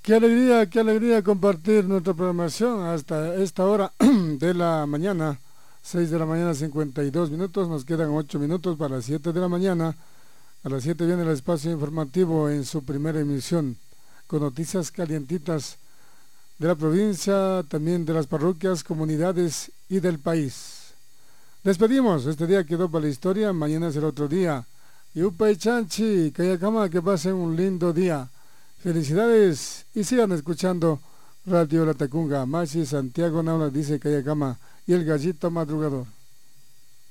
qué alegría compartir nuestra programación hasta esta hora de la mañana. 6 de la mañana, 52 minutos. Nos quedan 8 minutos para las 7 de la mañana. A las 7 viene el espacio informativo en su primera emisión, con noticias calientitas de la provincia, también de las parroquias, comunidades y del país. Despedimos, este día quedó para la historia, mañana será otro día. Yupa y Chanchi, Kayakama, que pasen un lindo día. Felicidades y sigan escuchando Radio La Tacunga. Maxi Santiago Naula dice Kayakama y el gallito madrugador.